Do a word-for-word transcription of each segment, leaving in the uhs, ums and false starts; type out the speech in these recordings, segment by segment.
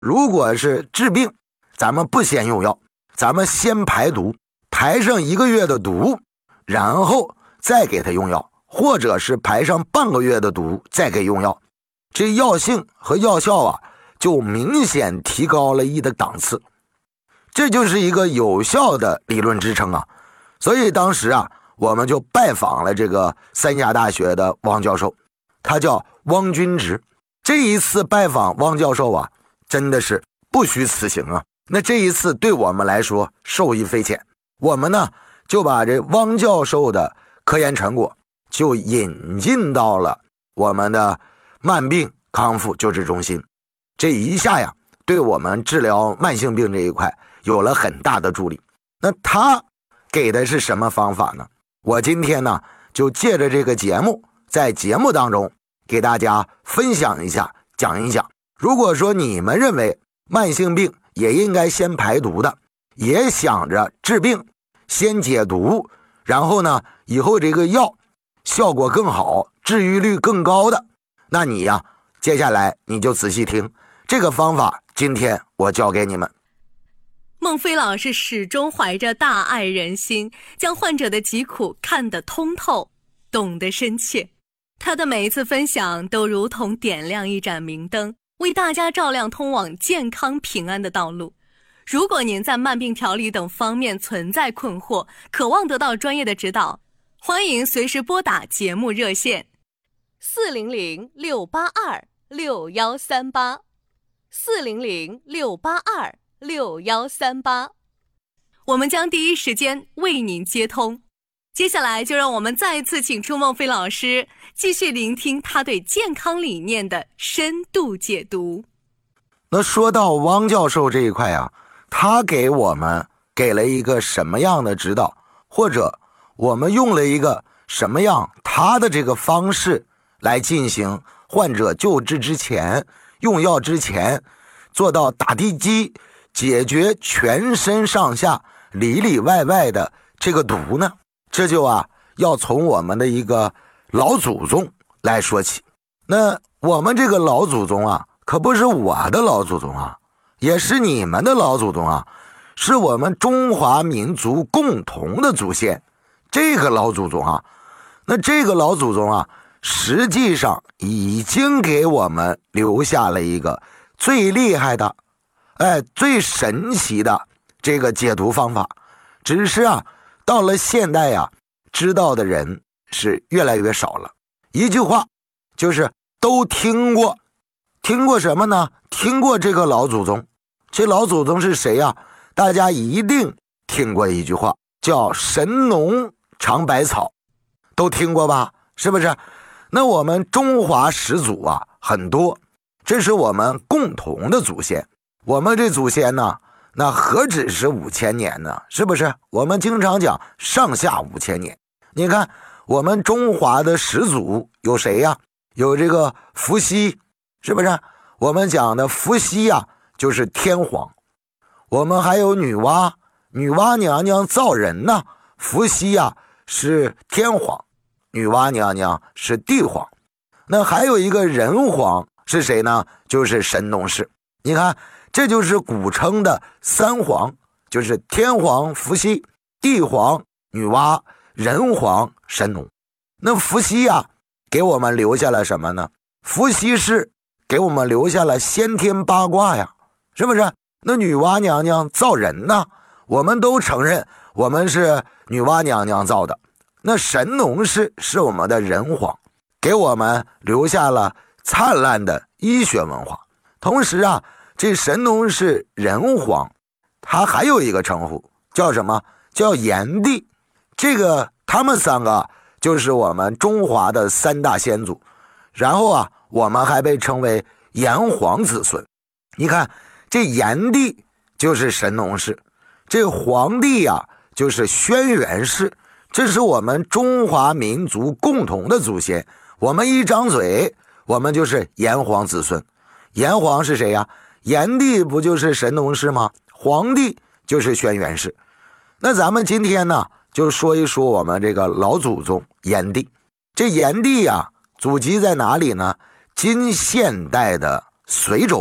如果是治病，咱们不先用药，咱们先排毒，排上一个月的毒，然后再给他用药，或者是排上半个月的毒再给用药，这药性和药效啊就明显提高了一个档次。这就是一个有效的理论支撑啊。所以当时啊，我们就拜访了这个三峡大学的汪教授，他叫汪君直。这一次拜访汪教授啊，真的是不虚此行啊。那这一次对我们来说受益匪浅，我们呢就把这汪教授的科研成果就引进到了我们的慢病康复救治中心。这一下呀，对我们治疗慢性病这一块有了很大的助力。那他给的是什么方法呢？我今天呢就借着这个节目，在节目当中给大家分享一下，讲一讲。如果说你们认为慢性病也应该先排毒的，也想着治病先解毒，然后呢以后这个药效果更好，治愈率更高的，那你呀接下来你就仔细听这个方法，今天我教给你们。 孟非老师始终怀着大爱人心，将患者的疾苦看得通透，懂得深切。他的每一次分享都如同点亮一盏明灯，为大家照亮通往健康平安的道路。如果您在慢病调理等方面存在困惑，渴望得到专业的指导，欢迎随时拨打节目热线四零零六八二六一三八 四零零六八二六一三八，我们将第一时间为您接通。接下来就让我们再次请出孟非老师，继续聆听他对健康理念的深度解读。 那说到汪教授这一块啊，他给我们给了一个什么样的指导，或者我们用了一个什么样他的这个方式来进行患者救治之前，用药之前做到打地基，解决全身上下里里外外的这个毒呢？这就啊要从我们的一个老祖宗来说起。那我们这个老祖宗啊，可不是我的老祖宗啊，也是你们的老祖宗啊，是我们中华民族共同的祖先。这个老祖宗啊，那这个老祖宗啊，实际上已经给我们留下了一个最厉害的哎，最神奇的这个解毒方法。只是啊到了现代呀、啊，知道的人是越来越少了。一句话就是都听过，听过什么呢？听过这个老祖宗。这老祖宗是谁呀、啊？大家一定听过一句话，叫神农尝百草，都听过吧？是不是？那我们中华始祖啊很多，这是我们共同的祖先。我们这祖先呢，那何止是五千年呢？是不是？我们经常讲上下五千年。你看我们中华的始祖有谁呀？有这个伏羲，是不是？我们讲的伏羲呀、啊，就是天皇。我们还有女娲，女娲娘娘造人呢，伏羲呀、啊、是天皇，女娲娘娘是地皇。那还有一个人皇是谁呢？就是神农氏。你看这就是古称的三皇，就是天皇伏羲，地皇女娲，人皇神农。那伏羲呀、啊、给我们留下了什么呢？伏羲氏给我们留下了先天八卦呀，是不是？那女娲娘娘造人呢，我们都承认我们是女娲娘娘造的。那神农氏是我们的人皇，给我们留下了灿烂的医学文化。同时啊，这神农氏人皇，他还有一个称呼叫什么？叫炎帝。这个他们三个就是我们中华的三大先祖。然后啊，我们还被称为炎黄子孙。你看这炎帝就是神农氏，这黄帝呀、啊、就是轩辕氏，这是我们中华民族共同的祖先。我们一张嘴我们就是炎黄子孙。炎黄是谁呀？炎帝不就是神农氏吗？黄帝就是轩辕氏。那咱们今天呢就说一说我们这个老祖宗炎帝。这炎帝呀、啊、祖籍在哪里呢？今现代的随州。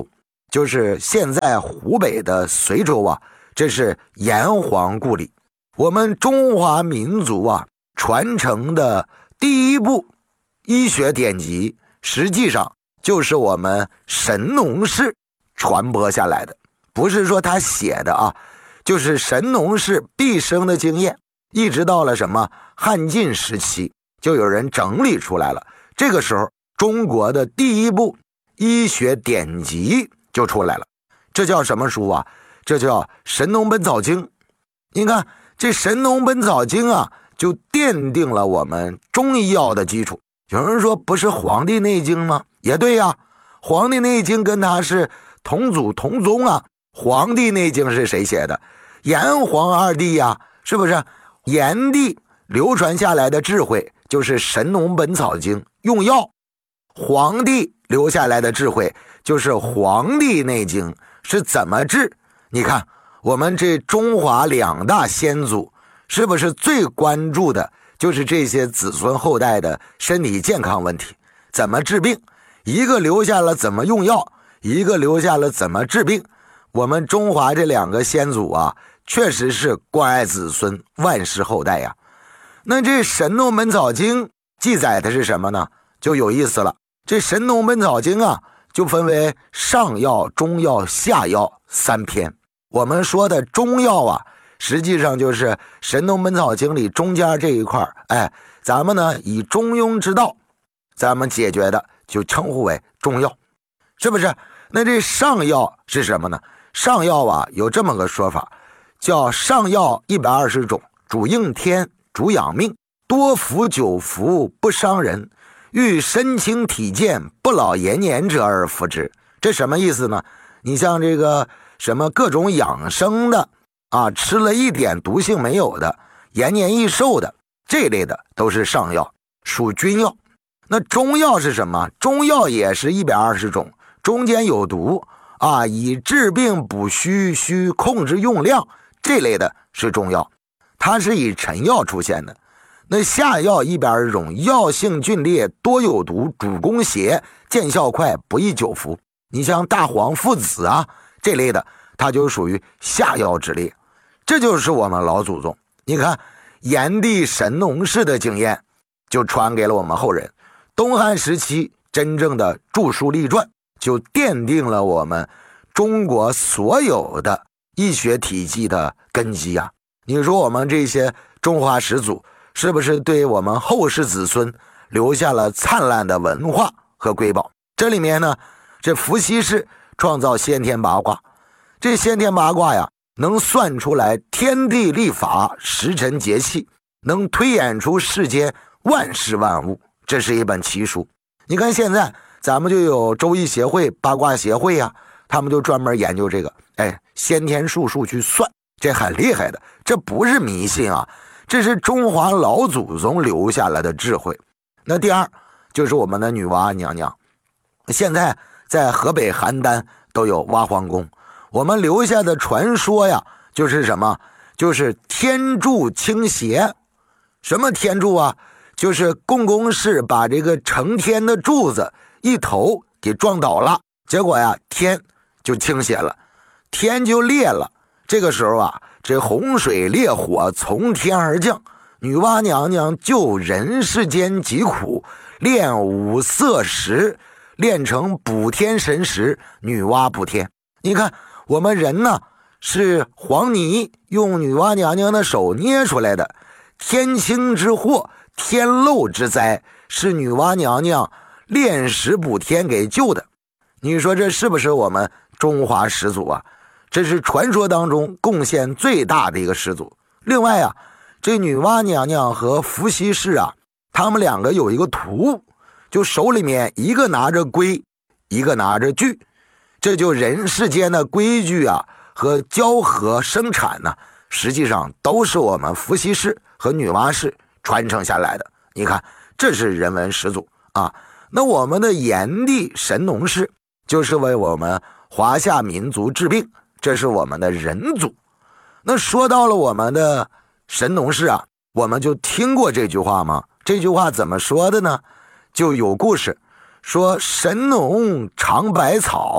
就是现在湖北的随州啊，这是炎黄故里。我们中华民族啊传承的第一部医学典籍，实际上就是我们神农氏传播下来的，不是说他写的啊，就是神农氏毕生的经验，一直到了什么汉晋时期，就有人整理出来了。这个时候，中国的第一部医学典籍就出来了。这叫什么书啊？这叫《神农本草经》。你看这《神农本草经》啊，就奠定了我们中医药的基础。有人说不是《黄帝内经》吗？也对呀，《黄帝内经》跟它是同祖同宗啊。《黄帝内经》是谁写的？炎黄二帝呀，是不是？炎帝流传下来的智慧就是《神农本草经》用药，黄帝留下来的智慧就是《黄帝内经》是怎么治。你看我们这中华两大先祖是不是最关注的就是这些子孙后代的身体健康问题，怎么治病？一个留下了怎么用药，一个留下了怎么治病。我们中华这两个先祖啊，确实是关爱子孙，万世后代呀。那这《神农本草经》记载的是什么呢？就有意思了。这《神农本草经》啊，就分为上药、中药、下药三篇。我们说的中药啊，实际上就是《神农本草经》里中间这一块，哎，咱们呢以中庸之道，咱们解决的就称呼为中药，是不是？那这上药是什么呢？上药啊，有这么个说法，叫上药一百二十种，主应天，主养命，多服久服，不伤人，欲身轻体健，不老延年者而服之。这什么意思呢？你像这个什么各种养生的啊，吃了一点毒性没有的，延年益寿的，这类的都是上药，属君药。那中药是什么？中药也是一百二十种，中间有毒啊，以治病补虚，需控制用量，这类的是中药，它是以陈药出现的。那下药一百二十种，药性峻烈，多有毒，主攻邪，见效快，不宜久服。你像大黄、附子啊这类的，它就属于下药之列。这就是我们老祖宗，你看炎帝神农氏的经验就传给了我们后人。东汉时期真正的著书立传，就奠定了我们中国所有的医学体系的根基啊！你说我们这些中华始祖是不是对我们后世子孙留下了灿烂的文化和瑰宝？这里面呢，这伏羲氏创造先天八卦，这先天八卦呀，能算出来天地历法、时辰节气，能推演出世间万事万物，这是一本奇书。你看现在咱们就有周易协会、八卦协会呀、啊，他们就专门研究这个，哎，先天术数去算，这很厉害的，这不是迷信啊，这是中华老祖宗留下来的智慧。那第二就是我们的女娲娘娘，现在在河北邯郸都有挖皇宫，我们留下的传说呀，就是什么？就是天柱倾斜。什么天柱啊？就是共工氏把这个承天的柱子一头给撞倒了，结果呀，天就倾斜了，天就裂了。这个时候啊，这洪水烈火从天而降，女娲娘娘救人世间疾苦，炼五色石，炼成补天神石，女娲补天。你看我们人呢，是黄泥用女娲娘娘的手捏出来的，天倾之祸，天漏之灾，是女娲娘娘炼石补天给救的。你说这是不是我们中华始祖啊？这是传说当中贡献最大的一个始祖。另外啊，这女娲娘娘和伏羲氏啊，他们两个有一个图，就手里面一个拿着规，一个拿着矩，这就人世间的规矩啊和交合生产呢，实际上都是我们伏羲氏和女娲氏传承下来的。你看，这是人文始祖啊。那我们的炎帝神农氏就是为我们华夏民族治病，这是我们的人祖。那说到了我们的神农氏啊，我们就听过这句话吗？这句话怎么说的呢？就有故事说，神农尝百草，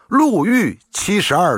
路遇七十二